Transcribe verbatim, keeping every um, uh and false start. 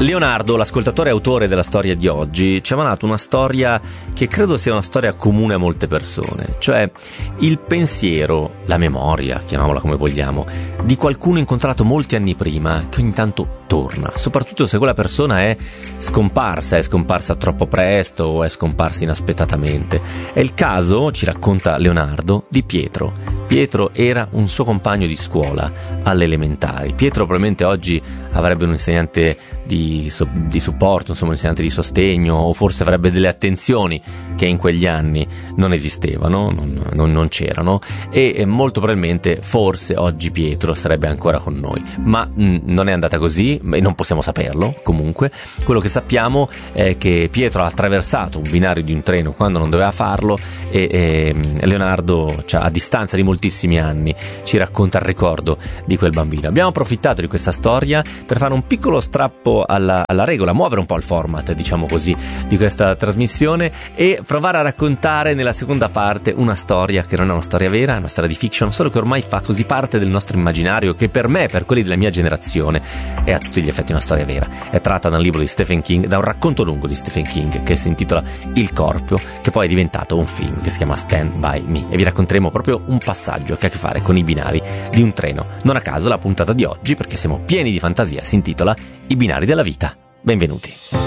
Leonardo, l'ascoltatore e autore della storia di oggi, ci ha mandato una storia che credo sia una storia comune a molte persone, cioè il pensiero, la memoria, chiamiamola come vogliamo, di qualcuno incontrato molti anni prima che ogni tanto torna, soprattutto se quella persona è scomparsa, è scomparsa troppo presto o è scomparsa inaspettatamente. È il caso, ci racconta Leonardo, di Pietro. Pietro era un suo compagno di scuola alle elementari. Pietro probabilmente oggi avrebbe un insegnante di, so, di supporto, insomma un insegnante di sostegno, o forse avrebbe delle attenzioni che in quegli anni non esistevano, non, non, non c'erano, e, e molto probabilmente forse oggi Pietro sarebbe ancora con noi, ma mh, non è andata così e non possiamo saperlo. Comunque quello che sappiamo è che Pietro ha attraversato un binario di un treno quando non doveva farlo e, e Leonardo, cioè, a distanza di moltissimi anni, ci racconta il ricordo di quel bambino. Abbiamo approfittato di questa storia per fare un piccolo strappo alla, alla regola, muovere un po' il format, diciamo così, di questa trasmissione e provare a raccontare nella seconda parte una storia che non è una storia vera, è una storia di fiction, solo che ormai fa così parte del nostro immaginario che per me, per quelli della mia generazione, è a tutti gli effetti una storia vera. È tratta da un libro di Stephen King, da un racconto lungo di Stephen King che si intitola Il corpo, che poi è diventato un film che si chiama Stand By Me, e vi racconteremo proprio un passaggio che ha a che fare con i binari di un treno. Non a caso la puntata di oggi, perché siamo pieni di fantasia, si intitola I binari della vita. Benvenuti.